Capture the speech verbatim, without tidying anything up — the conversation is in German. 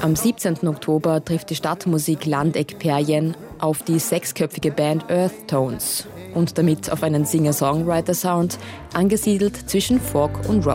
Am siebzehnten Oktober trifft die Stadtmusik Landeck Perjen auf die sechsköpfige Band Earth Tones und damit auf einen Singer-Songwriter-Sound, angesiedelt zwischen Folk und Rock.